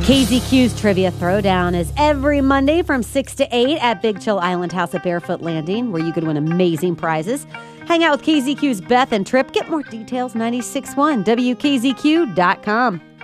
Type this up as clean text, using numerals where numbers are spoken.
KZQ's Trivia Throwdown is every Monday from 6 to 8 at Big Chill Island House at Barefoot Landing, where you could win amazing prizes. Hang out with KZQ's Beth and Trip. Get more details, 96.1 WKZQ.com.